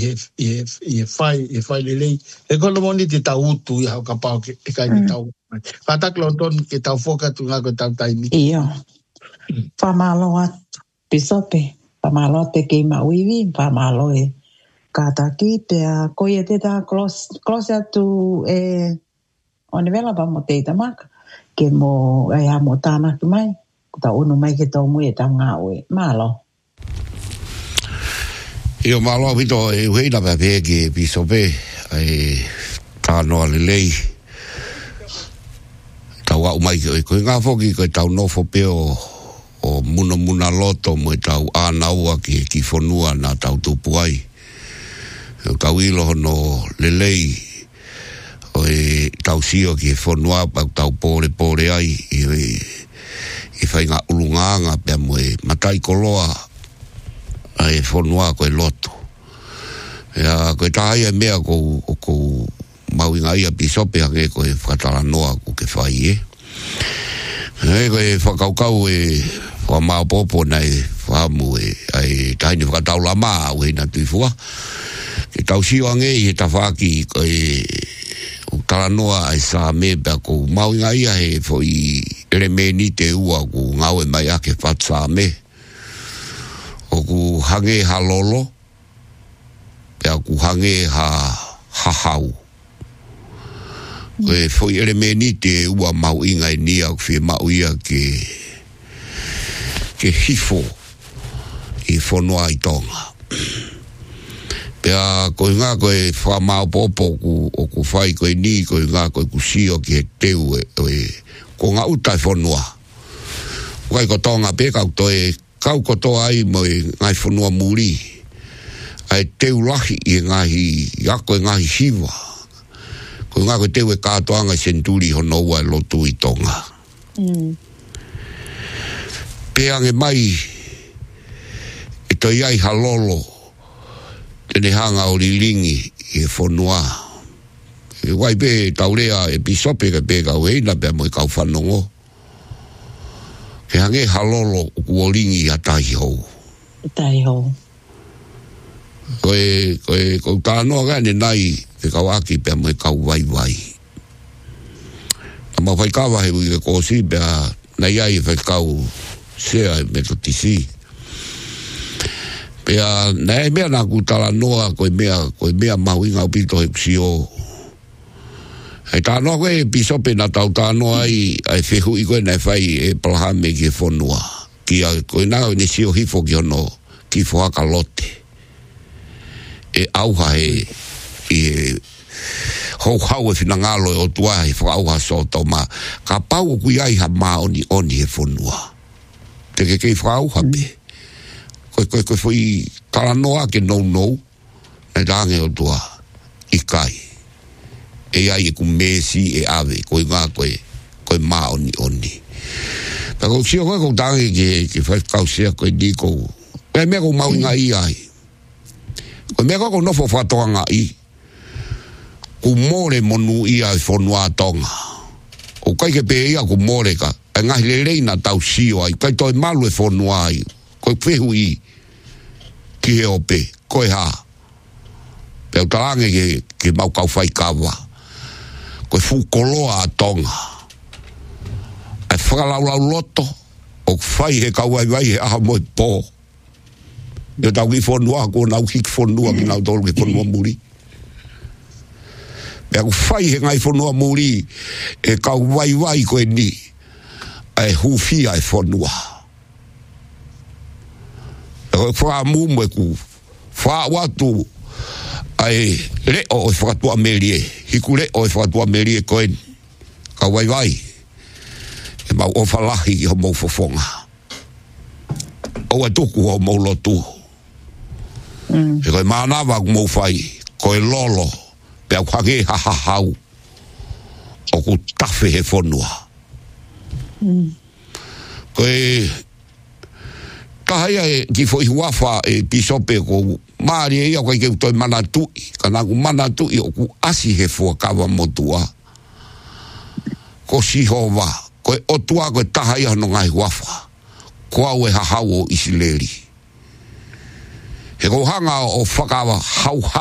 fai lelei. E kono moni te tau utu i hau kapau ke kai te tau. Katak lonton ke tau foka tu ngā koe tau taimi. Iyo. Whamalo atu. Pisope. Whamalo te kei mauiwi. Whamalo e kataki te a koe te ta close atu e o ne vela pa mo te itamaka. Ke mo e a mo tāna ki mai. Ta unu mai ke tau mui e tau ngā ue. Malo. Io malo vito e uheina pa peke pisope e tānoa lelei tau au mai koe ngā foki koe tau nofo peo o muna loto mo tau ānaua ki whonua na tau tupu ai tau ilo hono lelei o e tau sio ki whonua pa tau pore ai i whai ngā ulunganga pia mo e matai koloa ai fonua ko loto ya ko tai e mea ko mauinga ia pisope ake ko fatala noa ko ke fai e ko whakaukau e whamau popo nei whamu ai taini whakataula maa ue na tuifua ke tau sio ange i ta whaki ko tala noa ai sa me bea ko mauinga ia he fo i ere meni te ua ko ngau e mai ake whatsa me o ku hange ha lolo pea ku hange ha hau e foi ele meni te ua mau inga nia ku mau ia ke hifo i fonua i tonga pea ko ngā koe wha mau popo o ku whai koe ni ko ngā koe ku sio ki he teu ko ngā utai fonua kai ko tonga pe kau toe kau koto ai mo ngai whanua muri ai teu lahi i ngahi ako i ngahi siwa ko ngā koe teu e kātoanga senturi hono ua e lotu i tonga peange mai e toi ai halolo tene hanga o lilingi i whanua e wai pe taurea e pisope ka pe kau heina pe mo i kau whanongo e hange halolo ku olingi a tahi hou. Tahi hou. Koe tānoa gane nai te kau aki pia mo e kau vai. A ma whai kawa he ui ke kōsi pia nei ai whai kau sea me to tisi. Pia nei mea nā ku tala noa koe mea mahuinga upito he kusio. E tānoa koe e pisope na tau tānoa ai whehu i koe nei whai e palahame ki e whonua. Ki a koe nāo ne sio hifo ki ono ki whoaka lote. E auha e hou e whina ngalo e o tua e whaauha soto ma ka pau o kui ai ha maa oni e whonua. Te ke kei whaauha pe. Koe whui talanoa ke nou e range o tua i kai. E ai e ku mesi e ave koe ngā koe maa oni ta kou sio koe kou tangi ke whai kau sea koe ni kou koe mea kou mau ngā i ai koe mea kou nofo whatoa ngā i ku more monu i ai whonua tonga o kai ke pe ia ku more ka e ngahi le reina tau sio ai kai toi malu e whonua ai koe whehu i ki he ope koe ha peo talange ke mau kau whai kawa koe whukoloa a tonga. E whakalaulau loto, o whai he kauai he aha moi pō. Io tau ki whonua, ko nau ki whonua ki nau tolu ki whonua muri. Mea ku whai he ngai whonua muri, e kauai koe ni, e hufia e whonua. E koe whaamumu e ku whaawatu, ai leo o whakatua merie hiku leo o whakatua merie koen ka wai e mau o whalahi i ho mau fofonga o atuku ho mau lotu e koe mānawa ku mau whai koe lolo pe au hake hau o ku tawhi he whonua koe kahaya e ki fo huafa e pisope ko mari e ia koe ke toi manatui kana ku manatui o ku asi he fo kawa motua ko si hova koe otua koe tahaya no ngai huafa ko au e hahau o isileri He ko hanga o whakawa hau